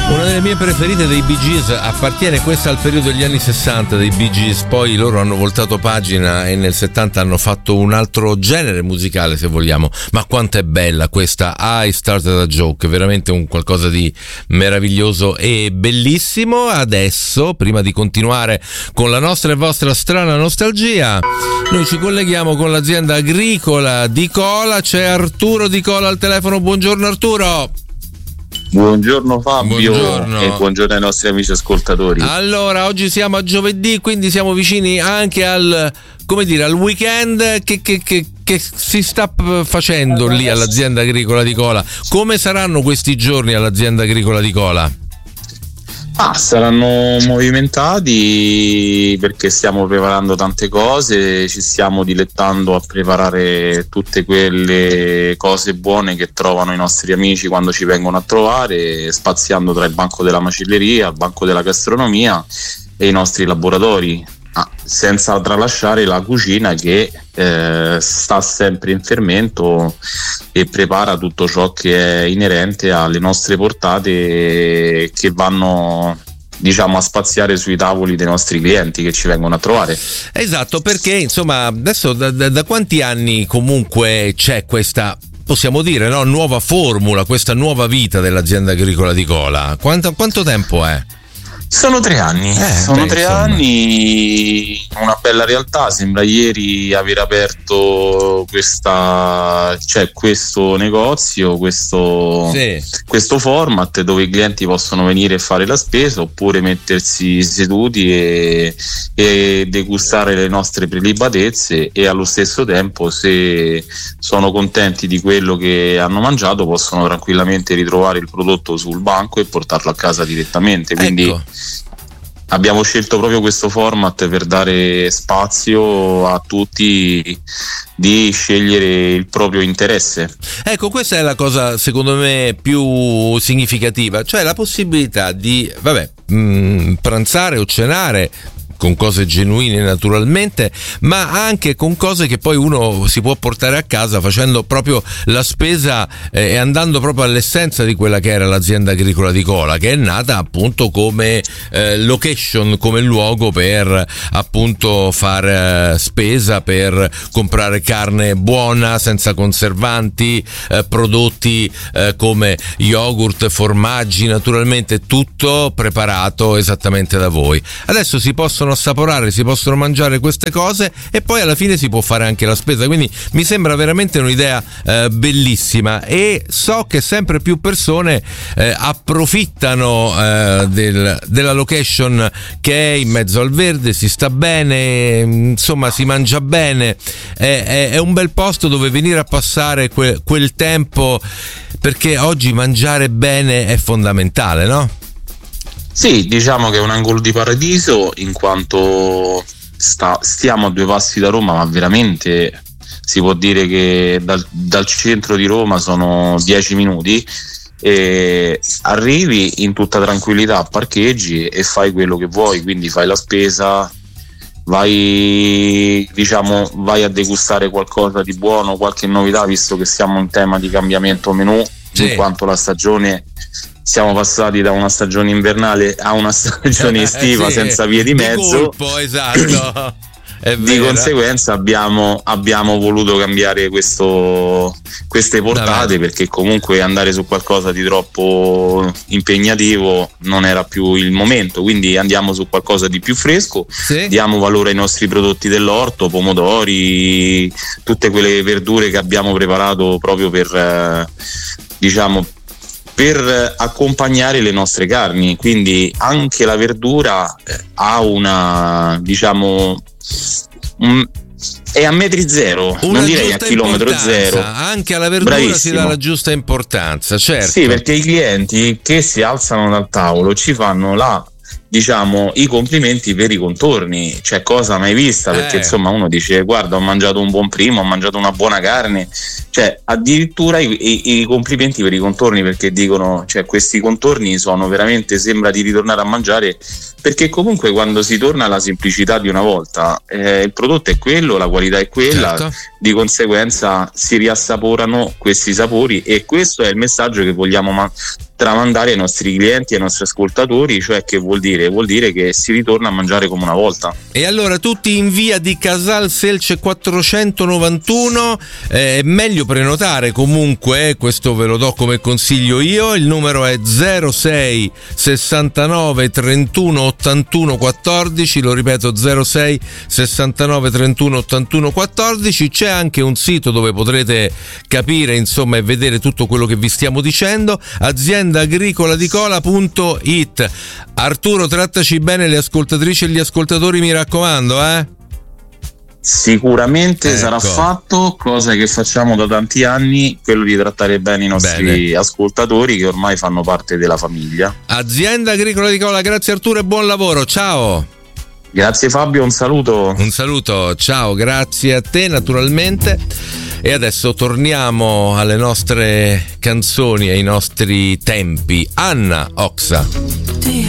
Una delle mie preferite dei Bee Gees, appartiene questa al periodo degli anni 60 dei Bee Gees, poi loro hanno voltato pagina e nel 70 hanno fatto un altro genere musicale, se vogliamo, ma quanto è bella questa I Started a Joke, veramente un qualcosa di meraviglioso e bellissimo. Adesso, prima di continuare con la nostra e vostra strana nostalgia, noi ci colleghiamo con l'azienda agricola di Cola. C'è Arturo di Cola al telefono. Buongiorno Arturo. Buongiorno Fabio. Buongiorno. E buongiorno ai nostri amici ascoltatori. Allora, oggi siamo a giovedì, quindi siamo vicini anche al, come dire, al weekend che si sta facendo lì all'azienda agricola di Cola. Come saranno questi giorni all'azienda agricola di Cola? Saranno movimentati perché stiamo preparando tante cose, ci stiamo dilettando a preparare tutte quelle cose buone che trovano i nostri amici quando ci vengono a trovare, spaziando tra il banco della macelleria, il banco della gastronomia e i nostri laboratori, senza tralasciare la cucina che sta sempre in fermento e prepara tutto ciò che è inerente alle nostre portate che vanno, diciamo, a spaziare sui tavoli dei nostri clienti che ci vengono a trovare. Esatto, perché insomma adesso da quanti anni comunque c'è questa, possiamo dire, no, nuova formula, questa nuova vita dell'azienda agricola di Cola? Quanto tempo è? Sono 3 anni, anni, una bella realtà. Sembra ieri aver aperto questo negozio, questo format dove i clienti possono venire e fare la spesa oppure mettersi seduti e degustare le nostre prelibatezze, e allo stesso tempo, se sono contenti di quello che hanno mangiato, possono tranquillamente ritrovare il prodotto sul banco e portarlo a casa direttamente. Quindi ecco, abbiamo scelto proprio questo format per dare spazio a tutti di scegliere il proprio interesse. Ecco, questa è la cosa secondo me più significativa, cioè la possibilità di pranzare o cenare con cose genuine naturalmente, ma anche con cose che poi uno si può portare a casa facendo proprio la spesa e andando proprio all'essenza di quella che era l'azienda agricola di Cola, che è nata appunto come location, come luogo per appunto fare spesa, per comprare carne buona, senza conservanti, prodotti come yogurt, formaggi, naturalmente tutto preparato esattamente da voi. Adesso si possono assaporare, si possono mangiare queste cose e poi alla fine si può fare anche la spesa, quindi mi sembra veramente un'idea bellissima, e so che sempre più persone approfittano della location che è in mezzo al verde, si sta bene, insomma si mangia bene, è un bel posto dove venire a passare quel tempo, perché oggi mangiare bene è fondamentale, no? Sì, diciamo che è un angolo di paradiso, in quanto stiamo a 2 passi da Roma, ma veramente si può dire che dal centro di Roma sono 10 minuti, e arrivi in tutta tranquillità, parcheggi e fai quello che vuoi, quindi fai la spesa, vai a degustare qualcosa di buono, qualche novità, visto che siamo in tema di cambiamento menù, in quanto la stagione, siamo passati da una stagione invernale a una stagione estiva senza vie di mezzo. Colpo, esatto. Di conseguenza abbiamo voluto cambiare queste portate, perché comunque andare su qualcosa di troppo impegnativo non era più il momento, quindi andiamo su qualcosa di più fresco, diamo valore ai nostri prodotti dell'orto, pomodori, tutte quelle verdure che abbiamo preparato proprio per accompagnare le nostre carni, quindi anche la verdura ha è a metri zero, non direi a chilometro zero. Anche alla verdura si dà la giusta importanza, certo. Sì, perché i clienti che si alzano dal tavolo ci fanno i complimenti per i contorni, cioè cosa mai vista, perché insomma uno dice: guarda, ho mangiato un buon primo, ho mangiato una buona carne, cioè addirittura i complimenti per i contorni, perché dicono, cioè questi contorni sono veramente, sembra di ritornare a mangiare, perché comunque quando si torna alla semplicità di una volta, il prodotto è quello, la qualità è quella, certo. Di conseguenza si riassaporano questi sapori, e questo è il messaggio che vogliamo tramandare ai nostri clienti, ai nostri ascoltatori, cioè che vuol dire? Vuol dire che si ritorna a mangiare come una volta. E allora tutti in via di Casal Selce 491, è meglio prenotare comunque, questo ve lo do come consiglio io, il numero è 06 69 31 81 14, lo ripeto 06 69 31 81 14, c'è anche un sito dove potrete capire insomma e vedere tutto quello che vi stiamo dicendo, aziendaagricolaDicola.it. Arturo, trattaci bene le ascoltatrici e gli ascoltatori, mi raccomando, Sicuramente sarà fatto, cosa che facciamo da tanti anni, quello di trattare bene i nostri ascoltatori che ormai fanno parte della famiglia. Azienda Agricola di Cola, grazie Arturo e buon lavoro, ciao. Grazie Fabio, un saluto. Un saluto, ciao, grazie a te naturalmente. E adesso torniamo alle nostre canzoni, ai nostri tempi. Anna Oxa.